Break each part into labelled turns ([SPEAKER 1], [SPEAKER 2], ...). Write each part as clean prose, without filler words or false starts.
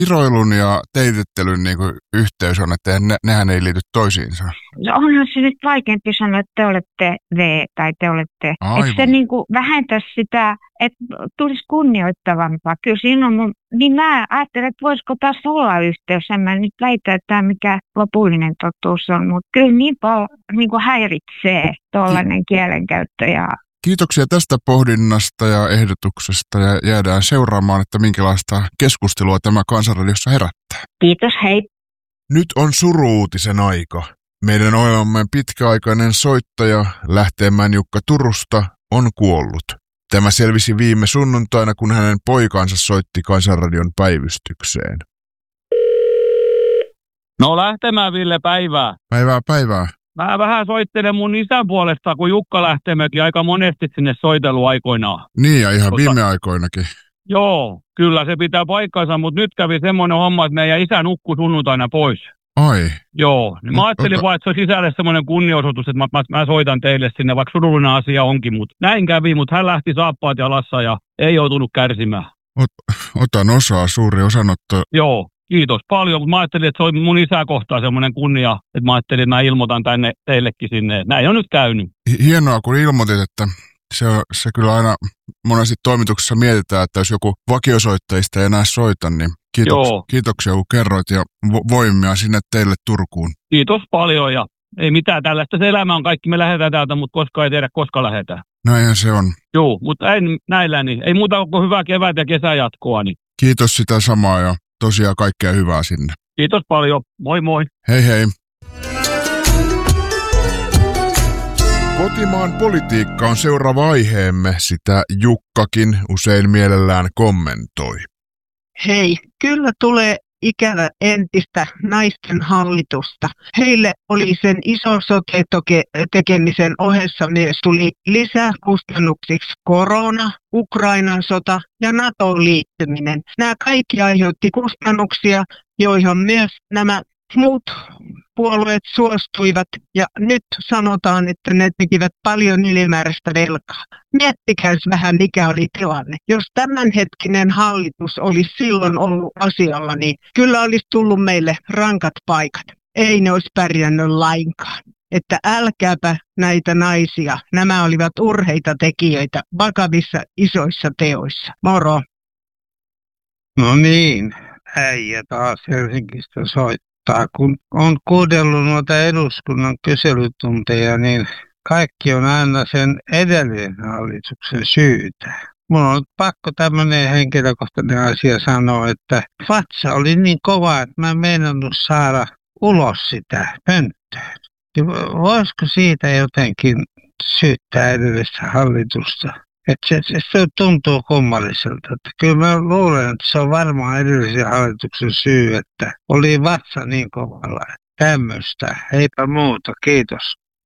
[SPEAKER 1] kiroilun ja teitettelyn niin kuin yhteys on, että nehän ei liity toisiinsa?
[SPEAKER 2] No onhan se nyt vaikeampi sanoa, että te olette V tai te olette.
[SPEAKER 1] Aivan.
[SPEAKER 2] Että se niin kuin vähentäisi sitä, että tulisi kunnioittavampaa. Kyllä siinä on niin mä ajattelen, että voisiko tässä olla yhteys. En mä nyt väitä, että tämä mikä lopullinen totuus on, mutta kyllä niin paljon niin kuin häiritsee tuollainen kielenkäyttö ja
[SPEAKER 1] Kiitoksia tästä pohdinnasta ja ehdotuksesta ja jäädään seuraamaan, että minkälaista keskustelua tämä Kansanradiossa herättää.
[SPEAKER 2] kiitos, hei.
[SPEAKER 1] Nyt on suru-uutisen aika. Meidän ohjelmamme pitkäaikainen soittaja Lähteenmäen Jukka Turusta on kuollut. Tämä selvisi viime sunnuntaina, kun hänen poikansa soitti Kansanradion päivystykseen.
[SPEAKER 3] No Lähtemään Ville, päivää.
[SPEAKER 1] Päivää.
[SPEAKER 3] Mä vähän soittelen mun isän puolesta, kun Jukka Lähtemäki aika monesti sinne soitellut aikoinaan.
[SPEAKER 1] Niin ja ihan viime aikoinakin.
[SPEAKER 3] Joo, kyllä se pitää paikkansa, mutta nyt kävi semmoinen homma, että meidän isä nukkui sunnuntaina pois.
[SPEAKER 1] Ai.
[SPEAKER 3] Joo, niin mä ajattelin vaan, että se on sisälle semmoinen kunnioitus, että mä soitan teille sinne, vaikka surullinen asia onkin, mutta näin kävi, mutta hän lähti saappaat jalassa ja ei joutunut kärsimään.
[SPEAKER 1] Otan osaa, suuri osanotto.
[SPEAKER 3] Joo, kiitos paljon, mutta mä ajattelin, että se on mun isää kohtaan semmoinen kunnia, että mä ajattelin, että mä ilmoitan tänne teillekin sinne. Näin on nyt käynyt.
[SPEAKER 1] Hienoa, kun ilmoitit, että se kyllä aina monesti toimituksessa mietitään, että jos joku vakiosoittajista ei enää soita, niin kiitoksia kun kerroit ja voimia sinne teille Turkuun.
[SPEAKER 3] Kiitos paljon ja ei mitään tällaista. Se elämä on kaikki, me lähdetään täältä, mutta koskaan ei tiedä, koska lähdetään.
[SPEAKER 1] Näinhän se on.
[SPEAKER 3] Joo, mutta näillä niin. Ei muuta kuin hyvää kevät ja kesäjatkoa. Niin.
[SPEAKER 1] Kiitos sitä samaa ja tosiaan kaikkea hyvää sinne.
[SPEAKER 3] Kiitos paljon. Moi moi.
[SPEAKER 1] Hei hei. Kotimaan politiikka on seuraava aiheemme, sitä Jukkakin usein mielellään kommentoi.
[SPEAKER 4] Hei, kyllä tulee ikävä entistä naisten hallitusta. Heille oli sen iso sote-tekemisen ohessa myös tuli lisää kustannuksiksi korona, Ukrainan sota ja NATOon liittyminen. Nämä kaikki aiheutti kustannuksia, joihin myös nämä muut puolueet suostuivat ja nyt sanotaan, että ne tekivät paljon ylimääräistä velkaa. Miettikää vähän, mikä oli tilanne. Jos tämänhetkinen hallitus olisi silloin ollut asialla, niin kyllä olisi tullut meille rankat paikat. Ei ne olisi pärjännyt lainkaan. Että älkääpä näitä naisia. Nämä olivat urheita tekijöitä vakavissa isoissa teoissa. Moro!
[SPEAKER 5] No niin, äijä taas Helsingistä soittaa. Kun on kuunnellut noita eduskunnan kyselytunteja, niin kaikki on aina sen edellisen hallituksen syytä. Mulla on pakko tämmöinen henkilökohtainen asia sanoa, että vatsa oli niin kova, että mä en meinannut saada ulos sitä pönttöön. Voisiko siitä jotenkin syyttää edellistä hallitusta? Että se tuntuu kummalliselta. Että kyllä mä luulen, että se on varmaan edellisen hallituksen syy, että oli vatsa niin kovalla. Tämmöistä. Heipä muuta. Kiitos.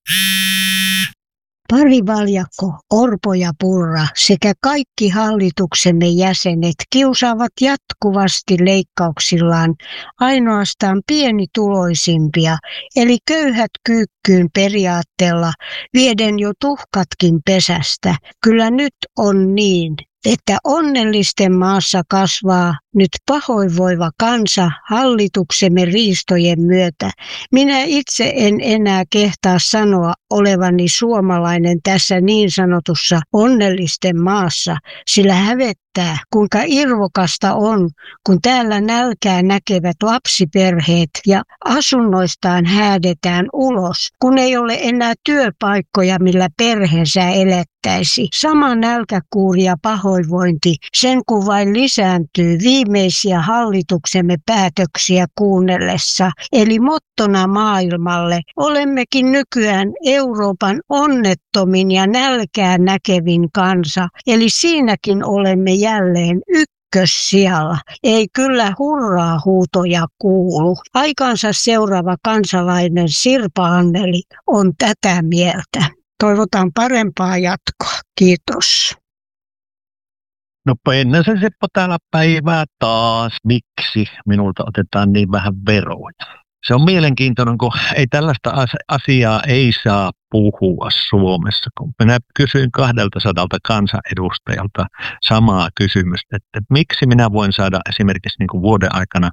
[SPEAKER 6] Pari Valjakko, Orpo ja Purra sekä kaikki hallituksemme jäsenet kiusaavat jatkuvasti leikkauksillaan ainoastaan pienituloisimpia, eli köyhät kyykkyyn periaatteella vieden jo tuhkatkin pesästä. Kyllä nyt on niin, että onnellisten maassa kasvaa nyt pahoinvoiva kansa hallituksemme riistojen myötä. Minä itse en enää kehtaa sanoa olevani suomalainen tässä niin sanotussa onnellisten maassa, sillä hävettää, kuinka irvokasta on, kun täällä nälkää näkevät lapsiperheet ja asunnoistaan häädetään ulos, kun ei ole enää työpaikkoja, millä perheensä elättäisi. Sama nälkäkuuri ja pahoinvointi, sen kun vain lisääntyy viimeisiä hallituksemme päätöksiä kuunnellessa. Eli mottona maailmalle olemmekin nykyään Euroopan onnettomin ja nälkää näkevin kansa. Eli siinäkin olemme jälleen ykkössijalla. Ei kyllä hurraa huutoja kuulu. Aikansa seuraava kansalainen Sirpa Anneli on tätä mieltä. Toivotan parempaa jatkoa. Kiitos.
[SPEAKER 7] No Pennasen Seppo täällä päivää taas. Miksi minulta otetaan niin vähän veroja? Se on mielenkiintoinen, kun ei tällaista asiaa ei saa puhua Suomessa. Kun minä kysyin 200 kansanedustajalta samaa kysymystä, että miksi minä voin saada esimerkiksi niin kuin vuoden aikana